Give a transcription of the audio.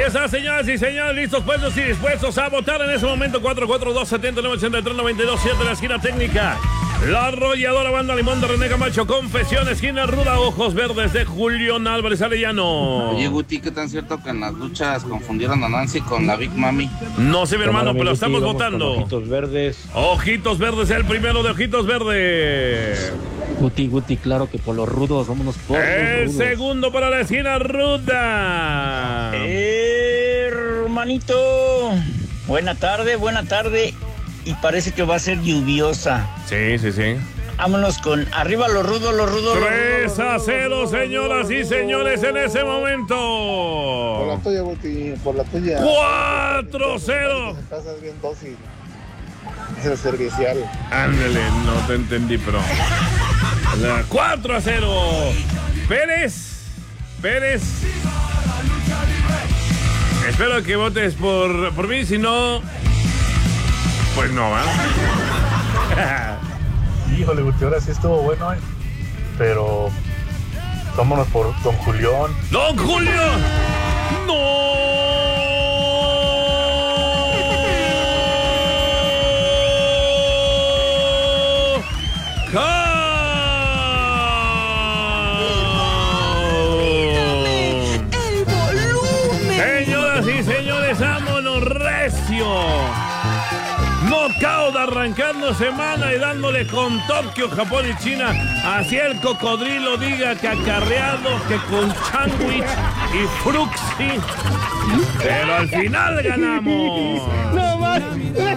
está, señoras y señores, listos, puestos y dispuestos a votar en ese momento. 442-7983-92-7 de la esquina técnica. La arrolladora banda Limón de René Camacho. Confesión, esquina ruda, ojos verdes de Julián Álvarez Arellano. Oye, Guti, ¿qué tan cierto que en las luchas confundieron a Nancy con la Big Mami? No sé, mi hermano, pero estamos votando. Ojitos verdes. Ojitos verdes, el primero de Ojitos Verdes. Guti, claro que por los rudos, vámonos por los El rudos. segundo para la esquina ruda. Hermanito, buena tarde. Y parece que va a ser lluviosa. Sí. Vámonos con arriba los rudos. 3-0, señoras y señores, en ese momento. Por la tuya, Guti, por la tuya. 4-0. Estás bien dócil. Es el servicial. Ándale, no te entendí, pero. 4-0. Pérez. Espero que votes por mí, si no. Pues no, ¿eh? Híjole, Guti, ahora sí estuvo bueno, pero vámonos por Don Julián. ¡Don Julio! ¡No! El volumen. Señoras y señores, vámonos recio. Knockout arrancando semana y dándole con Tokio, Japón y China. Así el cocodrilo diga que acarreado, que con sándwich y fruxi. Pero al final ganamos. No más.